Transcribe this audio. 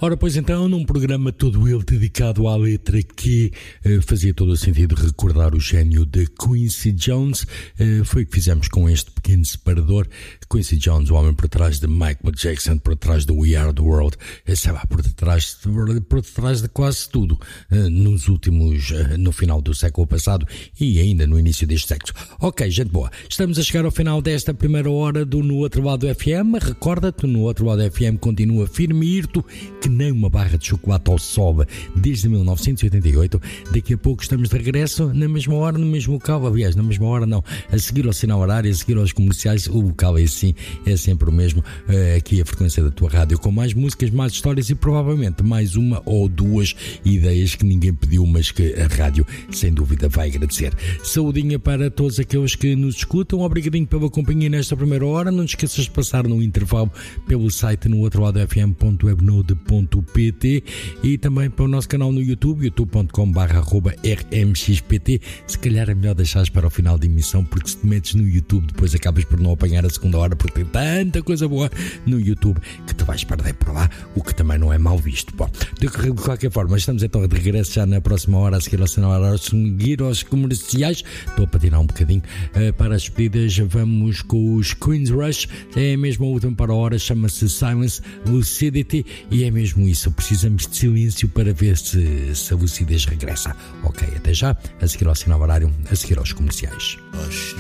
Ora, pois então, num programa todo ele dedicado à letra que fazia todo o sentido recordar o gênio de Quincy Jones, foi o que fizemos com este pequeno separador. Quincy Jones, o homem por trás de Michael Jackson, por trás de We Are The World, por trás de quase tudo, nos últimos, no final do século passado e ainda no início deste século. Ok, gente boa, estamos a chegar ao final desta primeira hora do No Outro Lado FM. Recorda-te, No Outro Lado FM continua firme e irto, que nem uma barra de chocolate ao sol desde 1988. Daqui a pouco estamos de regresso, na mesma hora, no mesmo local. Aliás, na mesma hora não, a seguir ao sinal horário, a seguir aos comerciais. O local é assim, é sempre o mesmo. Aqui a frequência da tua rádio, com mais músicas, mais histórias e provavelmente mais uma ou duas ideias que ninguém pediu, mas que a rádio sem dúvida vai agradecer. Saudinha para todos aqueles que nos escutam. Obrigadinho pela companhia nesta primeira hora. Não te esqueças de passar no intervalo pelo site no outro lado fm.webnode.pt e também para o nosso canal no YouTube, youtube.com/rmxpt. Se calhar é melhor deixares para o final da emissão, porque se te metes no YouTube depois acabas por não apanhar a segunda hora, porque tem tanta coisa boa no YouTube que te vais perder por lá, o que também não é mal visto. Bom, de qualquer forma, estamos então de regresso já na próxima hora, a seguir ao sinal horário, a seguir aos comerciais. Estou a patinar um bocadinho. Para as despedidas vamos com os Queen's Rush. É mesmo a última para a hora, chama-se Silence Lucidity, e é mesmo isso, precisamos de silêncio para ver se a lucidez regressa. Ok, até já, a seguir ao sinal horário, a seguir aos comerciais.